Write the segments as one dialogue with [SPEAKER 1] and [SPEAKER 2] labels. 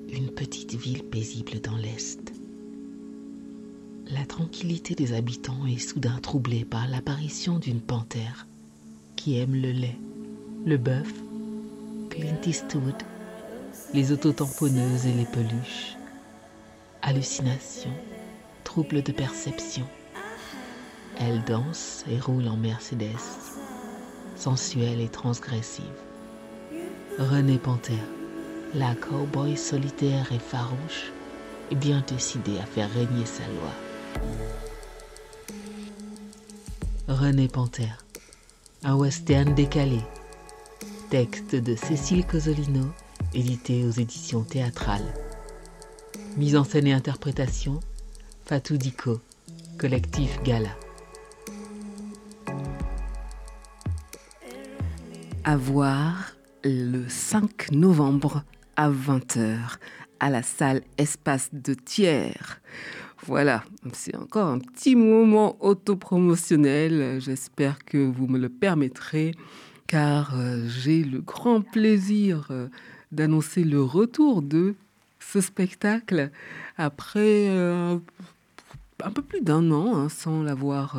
[SPEAKER 1] une petite ville paisible dans l'Est. La tranquillité des habitants est soudain troublée par l'apparition d'une panthère qui aime le lait, le bœuf, Clint Eastwood, les autotamponneuses et les peluches. Hallucinations, troubles de perception. Elle danse et roule en Mercedes, sensuelle et transgressive. Renée Panthère, la cow-boy solitaire et farouche, est bien décidée à faire régner sa loi. Renée Panthère, un western décalé. Texte de Cécile Cosolino, édité aux éditions théâtrales. Mise en scène et interprétation, Fatou Diko, collectif Gala.
[SPEAKER 2] À voir le 5 novembre à 20h à la salle Espace de Thiers. Voilà, c'est encore un petit moment autopromotionnel. J'espère que vous me le permettrez car j'ai le grand plaisir d'annoncer le retour de ce spectacle après un peu plus d'un an sans l'avoir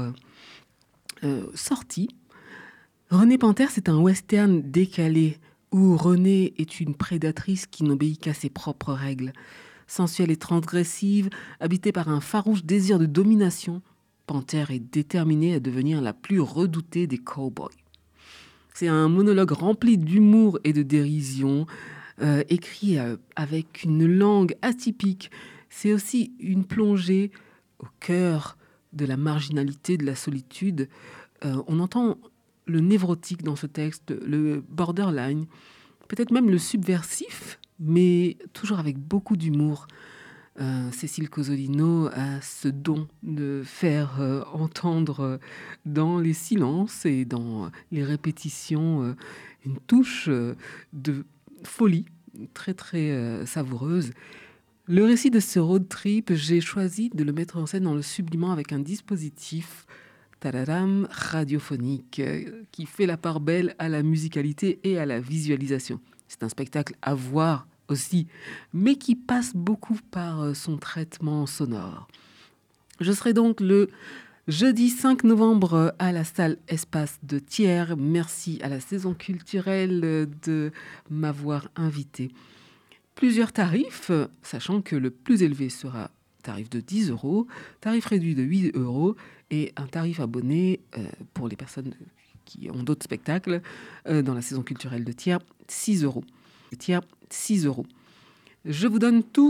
[SPEAKER 2] sorti. Renée Panthère, c'est un western décalé où Renée est une prédatrice qui n'obéit qu'à ses propres règles. Sensuelle et transgressive, habitée par un farouche désir de domination, Panthère est déterminée à devenir la plus redoutée des cow-boys. C'est un monologue rempli d'humour et de dérision, écrit avec une langue atypique. C'est aussi une plongée au cœur de la marginalité, de la solitude. On entend le névrotique dans ce texte, le borderline, peut-être même le subversif, mais toujours avec beaucoup d'humour. Cécile Cosolino a ce don de faire entendre dans les silences et dans les répétitions une touche de folie très très savoureuse. Le récit de ce road trip, j'ai choisi de le mettre en scène en le sublimant avec un dispositif tararam, radiophonique qui fait la part belle à la musicalité et à la visualisation. C'est un spectacle à voir aussi, mais qui passe beaucoup par son traitement sonore. Je serai donc le jeudi 5 novembre à la salle Espace de Thiers. Merci à la saison culturelle de m'avoir invité. Plusieurs tarifs, sachant que le plus élevé sera tarif de 10 €, tarif réduit de 8 € et un tarif abonné pour les personnes qui ont d'autres spectacles dans la saison culturelle de Thiers, 6 €. Thiers, 6 €. Je vous donne tout